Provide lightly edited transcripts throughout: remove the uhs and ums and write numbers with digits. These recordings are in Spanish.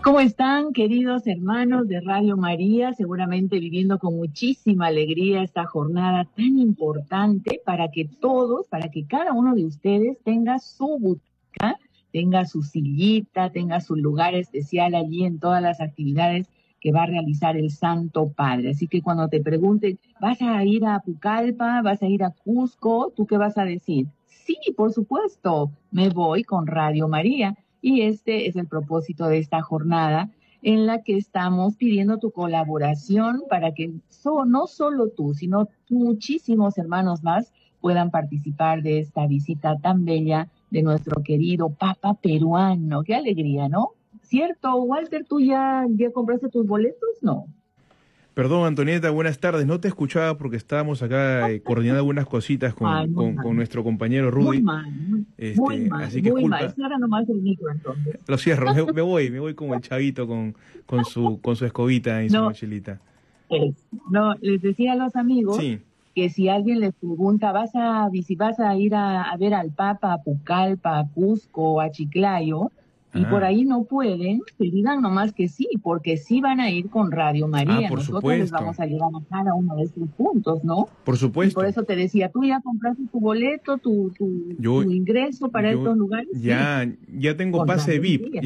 ¿Cómo están, queridos hermanos de Radio María? Seguramente viviendo con muchísima alegría esta jornada tan importante para que todos, para que cada uno de ustedes tenga su butaca, tenga su sillita, tenga su lugar especial allí en todas las actividades que va a realizar el Santo Padre. Así que cuando te pregunten, ¿vas a ir a Pucallpa? ¿Vas a ir a Cusco? ¿Tú qué vas a decir? Sí, por supuesto, me voy con Radio María. Y este es el propósito de esta jornada en la que estamos pidiendo tu colaboración para que no solo tú, sino muchísimos hermanos más puedan participar de esta visita tan bella de nuestro querido Papa peruano. Qué alegría, ¿no? ¿Cierto, Walter? ¿Tú ya compraste tus boletos? No. Perdón, Antonieta, buenas tardes. No te escuchaba porque estábamos acá coordinando algunas cositas con nuestro compañero Rudy. Muy mal. Así que disculpa. Cierra nomás el micro, entonces. Lo cierro, me voy como el chavito con su escobita y su mochilita. No, les decía a los amigos sí, que si alguien les pregunta, ¿vas a ir a ver al Papa a Pucallpa, a Cusco, a Chiclayo? Y por ahí no pueden, que digan nomás que sí, porque sí van a ir con Radio María. Por Nosotros supuesto. les vamos a llevar a cada uno de sus puntos, ¿no? Por supuesto. Y por eso te decía, ¿tú ya compraste tu boleto, tu ingreso para estos lugares? Ya tengo pase VIP,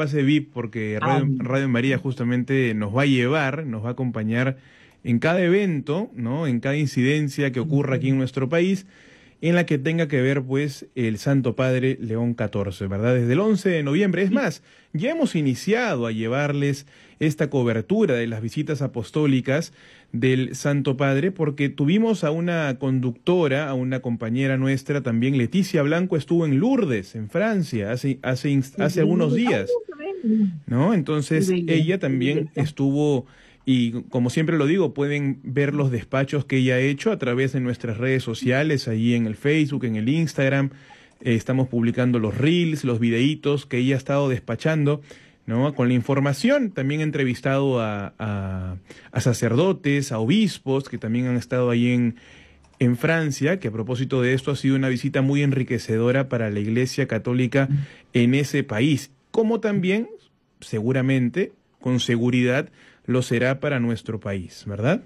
porque Radio María justamente nos va a llevar, nos va a acompañar en cada evento, ¿no? En cada incidencia que ocurra aquí en nuestro país, en la que tenga que ver, pues, el Santo Padre León XIV, ¿verdad? Desde el 11 de noviembre. Es más, ya hemos iniciado a llevarles esta cobertura de las visitas apostólicas del Santo Padre, porque tuvimos a una conductora, a una compañera nuestra, también Leticia Blanco, estuvo en Lourdes, en Francia, hace algunos días, ¿no? Entonces, ella también estuvo... Y como siempre lo digo, pueden ver los despachos que ella ha hecho a través de nuestras redes sociales, ahí en el Facebook, en el Instagram. Estamos publicando los reels, los videitos que ella ha estado despachando, ¿no? Con la información. También he entrevistado a sacerdotes, a obispos, que también han estado ahí en Francia, que a propósito de esto ha sido una visita muy enriquecedora para la Iglesia Católica en ese país. Como también, seguramente, con seguridad, lo será para nuestro país, ¿verdad?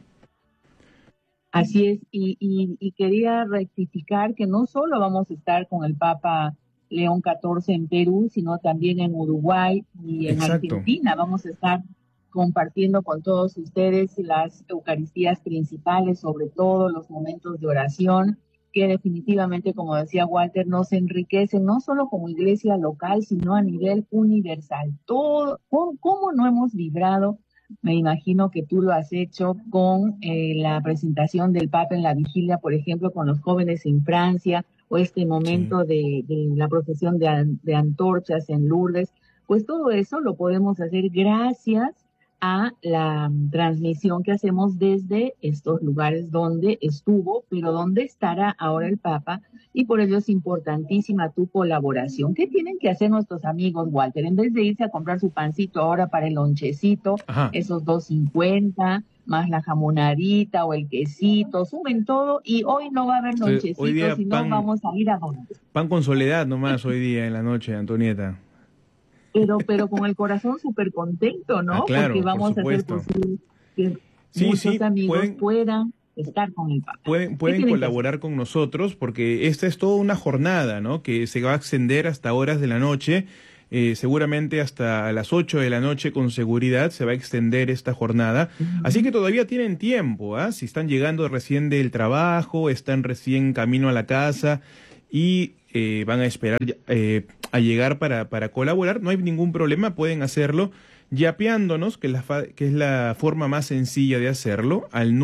Así es, y quería rectificar que no solo vamos a estar con el Papa León XIV en Perú, sino también en Uruguay y en Argentina. Vamos a estar compartiendo con todos ustedes las Eucaristías principales, sobre todo los momentos de oración, que definitivamente, como decía Walter, nos enriquecen no solo como iglesia local, sino a nivel universal. Todo, ¿cómo no hemos vibrado? Me imagino que tú lo has hecho con la presentación del Papa en la vigilia, por ejemplo, con los jóvenes en Francia, o este momento de la procesión de antorchas en Lourdes. Pues todo eso lo podemos hacer gracias a la transmisión que hacemos desde estos lugares donde estuvo, pero donde estará ahora el Papa, y por ello es importantísima tu colaboración. ¿Qué tienen que hacer nuestros amigos, Walter? En vez de irse a comprar su pancito ahora para el lonchecito, esos $2.50, más la jamonadita o el quesito, sumen todo, y hoy no va a haber lonchecito, sino vamos a ir a dónde. Pan con soledad nomás hoy día en la noche, Antonieta. Pero con el corazón súper contento, ¿no? Claro, porque vamos a hacer posible que muchos amigos puedan estar con el Papa. Pueden colaborar con nosotros, porque esta es toda una jornada, ¿no? Que se va a extender hasta horas de la noche, seguramente hasta las 8 de la noche con seguridad se va a extender esta jornada. Así que todavía tienen tiempo, ¿ah? Si están llegando recién del trabajo, están recién camino a la casa y van a esperar a llegar para colaborar, no hay ningún problema, pueden hacerlo yapeándonos, que es la forma más sencilla de hacerlo, al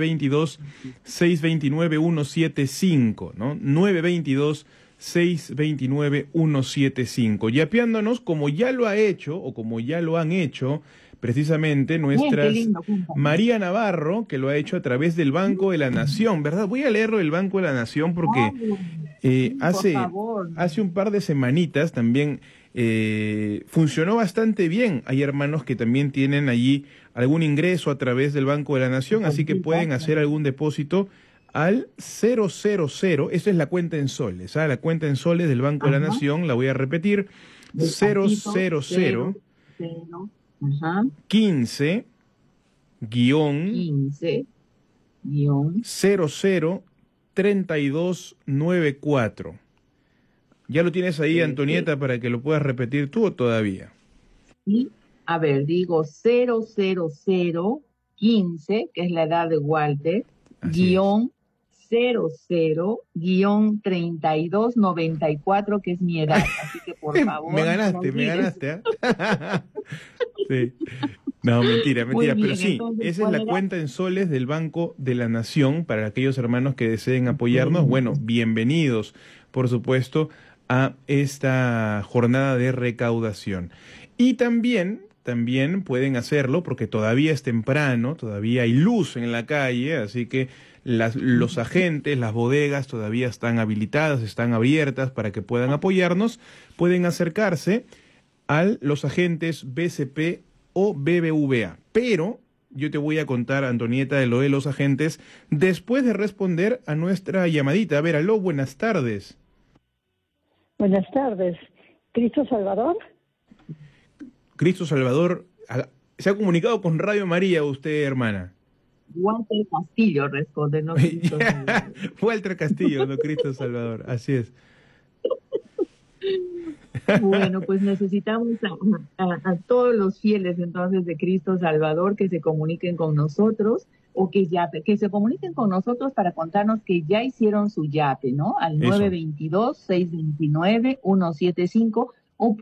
922-629-175, ¿no? 922-629-175. Yapeándonos como ya lo ha hecho, o como ya lo han hecho, precisamente nuestras María Navarro, que lo ha hecho a través del Banco de la Nación, ¿verdad? Voy a leerlo del Banco de la Nación porque hace un par de semanitas también funcionó bastante bien. Hay hermanos que también tienen allí algún ingreso a través del Banco de la Nación, así que pueden hacer algún depósito al 000, esto es la cuenta en soles, la cuenta en soles del Banco de la Nación, la voy a repetir, 000 Ajá. 15 guión 15 guión 003294. ¿Ya lo tienes ahí, Antonieta, para que lo puedas repetir tú o todavía? Y, a ver, digo 00015, que es la edad de Walter, guión 00-3294, que es mi edad. Así que, por favor. Me ganaste, ¿eh? Sí. No, mentira, bien, pero sí, entonces, esa es la cuenta en soles del Banco de la Nación para aquellos hermanos que deseen apoyarnos. Bueno, bienvenidos, por supuesto, a esta jornada de recaudación. Y también pueden hacerlo porque todavía es temprano, todavía hay luz en la calle, así que los agentes, las bodegas todavía están habilitadas, están abiertas para que puedan apoyarnos. Pueden acercarse a los agentes BCP o BBVA. Pero yo te voy a contar, Antonieta, de lo de los agentes después de responder a nuestra llamadita. A ver, aló, buenas tardes. Buenas tardes. ¿Cristo Salvador? Cristo Salvador, ¿se ha comunicado con Radio María usted, hermana? Walter Castillo responde, no Cristo Salvador. Walter Castillo, no Cristo Salvador, así es. Bueno, pues necesitamos a todos los fieles entonces de Cristo Salvador que se comuniquen con nosotros o que se comuniquen con nosotros para contarnos que ya hicieron su yape, ¿no? Al 922-629-175 o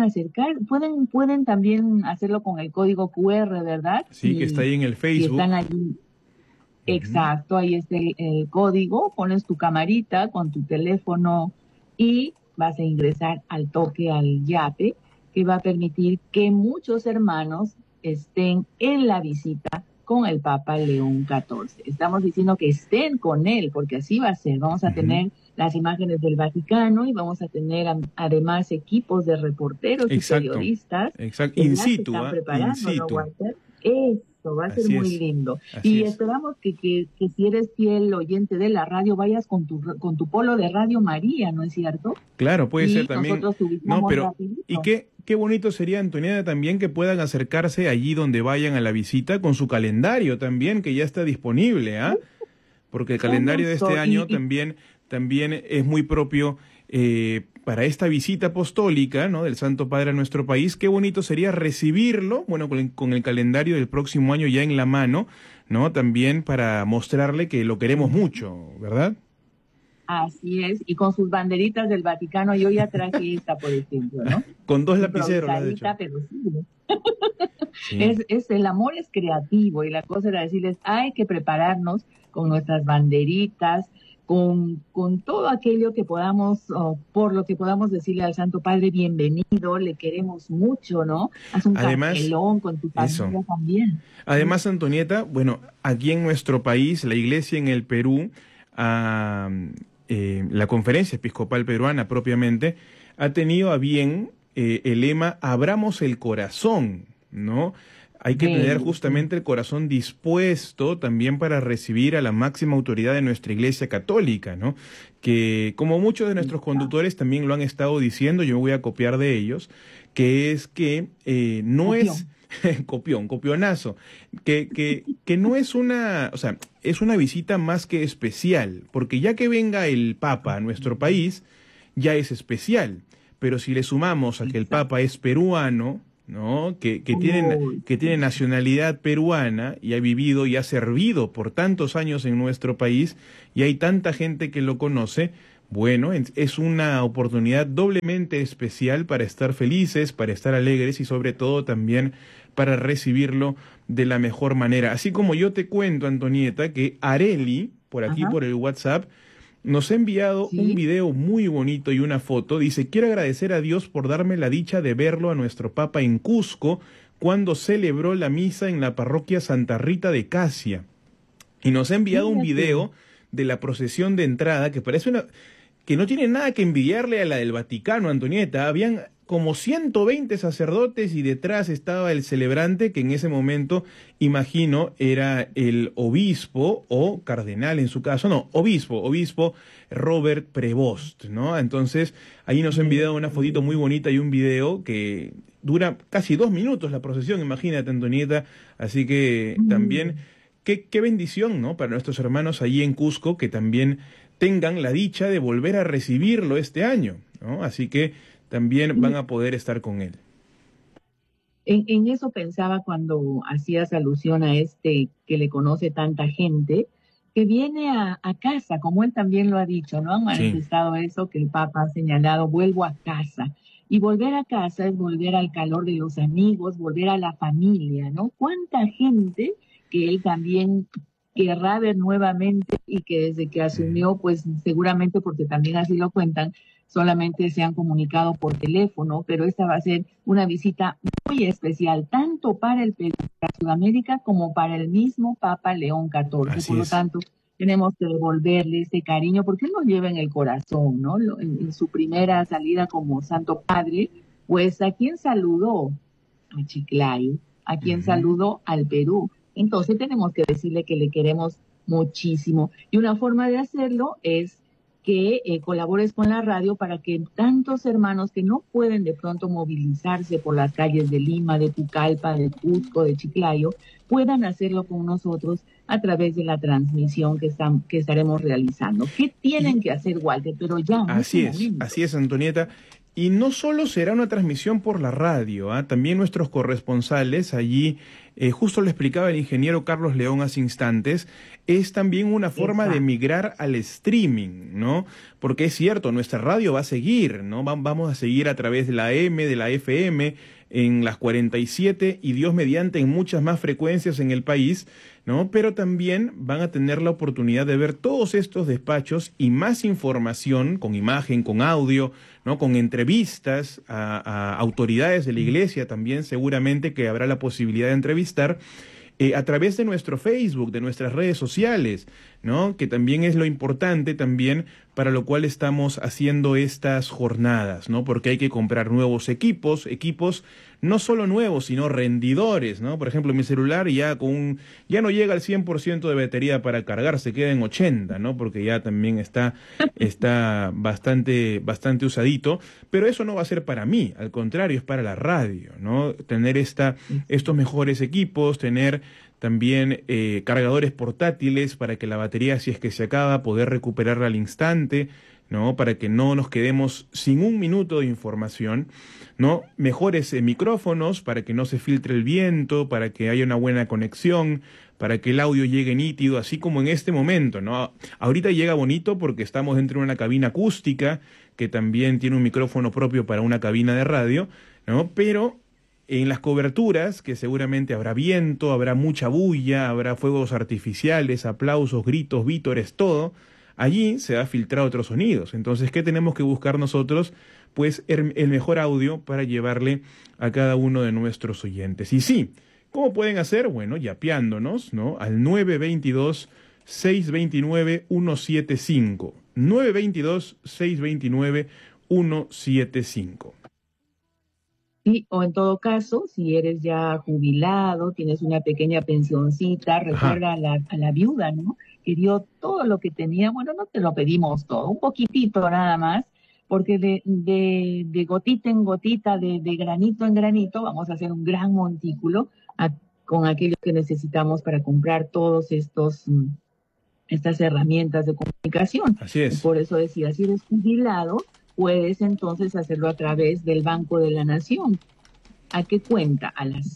pueden también hacerlo con el código QR, ¿verdad? Sí, que está ahí en el Facebook. Están allí. Exacto, ahí está el código, pones tu camarita con tu teléfono y vas a ingresar al toque al yape, que va a permitir que muchos hermanos estén en la visita con el Papa León XIV. Estamos diciendo que estén con él, porque así va a ser. Vamos a tener las imágenes del Vaticano y vamos a tener además equipos de reporteros y periodistas. Exacto, in situ, están preparando, ¿no, Walter? Eso va a ser muy lindo. Y esperamos que si eres fiel oyente de la radio, vayas con tu polo de Radio María, ¿no es cierto? Claro, puede ser también. No, pero rapidito. Y qué bonito sería, Antonieta, también que puedan acercarse allí donde vayan a la visita con su calendario también, que ya está disponible, ¿ah? Porque el calendario de este año también es muy propio para esta visita apostólica, ¿no?, del Santo Padre a nuestro país. Qué bonito sería recibirlo, bueno, con el calendario del próximo año ya en la mano, ¿no? También para mostrarle que lo queremos mucho, ¿verdad? Así es, y con sus banderitas del Vaticano. Yo ya traje esta, por ejemplo, ¿no? Con 2 lapiceros, de hecho. Pero sí. El amor es creativo y la cosa era decirles, hay que prepararnos con nuestras banderitas, con todo aquello que podamos, por lo que podamos decirle al Santo Padre, bienvenido, le queremos mucho, ¿no? Haz un cartelón con tu familia también. Además, Antonieta, bueno, aquí en nuestro país, la Iglesia en el Perú, la Conferencia Episcopal Peruana propiamente, ha tenido a bien el lema Abramos el corazón, ¿no? Hay que tener justamente el corazón dispuesto también para recibir a la máxima autoridad de nuestra Iglesia Católica, ¿no? Que como muchos de nuestros conductores también lo han estado diciendo, yo me voy a copiar de ellos, que es que no es copionazo, que no es una, o sea, es una visita más que especial, porque ya que venga el Papa a nuestro país, ya es especial, pero si le sumamos a que el Papa es peruano, ¿no?, que tiene nacionalidad peruana y ha vivido y ha servido por tantos años en nuestro país y hay tanta gente que lo conoce, bueno, es una oportunidad doblemente especial para estar felices, para estar alegres y sobre todo también para recibirlo de la mejor manera. Así como yo te cuento, Antonieta, que Areli, por aquí por el WhatsApp, nos ha enviado un video muy bonito y una foto. Dice, quiero agradecer a Dios por darme la dicha de verlo a nuestro Papa en Cusco cuando celebró la misa en la parroquia Santa Rita de Casia. Y nos ha enviado un video de la procesión de entrada que parece que no tiene nada que envidiarle a la del Vaticano, Antonieta. Habían como 120 sacerdotes y detrás estaba el celebrante, que en ese momento, imagino, era el obispo o cardenal en su caso, no, obispo Robert Prevost, ¿no? Entonces, ahí nos ha enviado una fotito muy bonita y un video que dura casi 2 minutos la procesión, imagínate, Antonieta, así que también, qué bendición, ¿no? Para nuestros hermanos allí en Cusco, que también tengan la dicha de volver a recibirlo este año, ¿no? Así que también van a poder estar con él. En eso pensaba cuando hacías alusión a este que le conoce tanta gente, que viene a casa, como él también lo ha dicho, ¿no? Han manifestado eso que el Papa ha señalado, vuelvo a casa. Y volver a casa es volver al calor de los amigos, volver a la familia, ¿no? ¿Cuánta gente que él también querrá ver nuevamente y que desde que asumió, pues seguramente porque también así lo cuentan, solamente se han comunicado por teléfono, pero esta va a ser una visita muy especial, tanto para el Perú, para Sudamérica, como para el mismo Papa León XIV. Por lo tanto, tenemos que devolverle ese cariño, porque él nos lleva en el corazón, ¿no? En su primera salida como Santo Padre, pues a quien saludó a Chiclayo, a quien saludó al Perú. Entonces tenemos que decirle que le queremos muchísimo. Y una forma de hacerlo es que colabores con la radio para que tantos hermanos que no pueden de pronto movilizarse por las calles de Lima, de Pucallpa, de Cusco, de Chiclayo, puedan hacerlo con nosotros a través de la transmisión que estaremos realizando. ¿Qué tienen que hacer, Walter? Pero ya. Así es, Antonieta. Y no solo será una transmisión por la radio, también nuestros corresponsales allí, justo lo explicaba el ingeniero Carlos León hace instantes, es también una forma de migrar al streaming, ¿no? Porque es cierto, nuestra radio va a seguir, ¿no? Vamos a seguir a través de la AM, de la FM, en las 47 y Dios mediante en muchas más frecuencias en el país, ¿no? Pero también van a tener la oportunidad de ver todos estos despachos y más información con imagen, con audio, ¿no? Con entrevistas a autoridades de la iglesia también, seguramente que habrá la posibilidad de entrevistar a través de nuestro Facebook, de nuestras redes sociales, ¿no? Que también es lo importante también para lo cual estamos haciendo estas jornadas, ¿no? Porque hay que comprar nuevos equipos no solo nuevos, sino rendidores, ¿no? Por ejemplo, mi celular ya no llega al 100% de batería para cargar, se queda en 80, ¿no? Porque ya también está bastante usadito, pero eso no va a ser para mí, al contrario, es para la radio, ¿no? Tener estos mejores equipos, tener también cargadores portátiles para que la batería, si es que se acaba, poder recuperarla al instante, ¿no? Para que no nos quedemos sin un minuto de información, ¿no? Mejores micrófonos para que no se filtre el viento, para que haya una buena conexión, para que el audio llegue nítido, así como en este momento, ¿no? Ahorita llega bonito porque estamos dentro de una cabina acústica que también tiene un micrófono propio para una cabina de radio, ¿no? Pero en las coberturas, que seguramente habrá viento, habrá mucha bulla, habrá fuegos artificiales, aplausos, gritos, vítores, todo, allí se va a filtrar otros sonidos. Entonces, ¿qué tenemos que buscar nosotros? Pues el mejor audio para llevarle a cada uno de nuestros oyentes. Y sí, ¿cómo pueden hacer? Bueno, yapeándonos, ¿no? Al 922-629-175. 922-629-175. Sí, o en todo caso, si eres ya jubilado, tienes una pequeña pensioncita, recuerda a la viuda, ¿no? Que dio todo lo que tenía. Bueno, no te lo pedimos todo, un poquitito nada más, porque de gotita en gotita, de granito en granito, vamos a hacer un gran montículo con aquello que necesitamos para comprar todos estas herramientas de comunicación. Así es. Y por eso decía, si eres jubilado, puedes entonces hacerlo a través del Banco de la Nación. ¿A qué cuenta? A la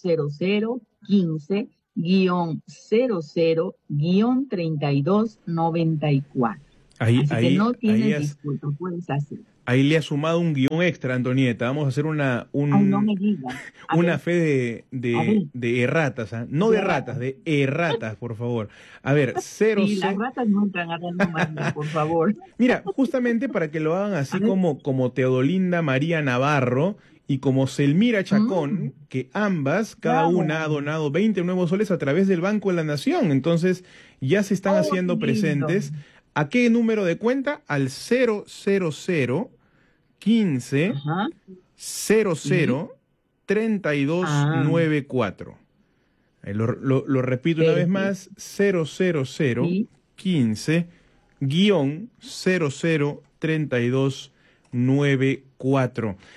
00015-00-3294. Así que no tienes disculpa, puedes hacerlo. Ahí le ha sumado un guión extra, Antonieta. Vamos a hacer una fe de erratas, ¿eh? No de ratas, de erratas, por favor. A ver, Sí, las ratas no entran agarrando más, por favor. Mira, justamente para que lo hagan así como Teodolinda María Navarro y como Selmira Chacón, que ambas, cada una ha donado 20 nuevos soles a través del Banco de la Nación. Entonces, ya se están haciendo presentes. ¿A qué número de cuenta? Al 000 15 003294. Lo repito una vez más, 00015-003294.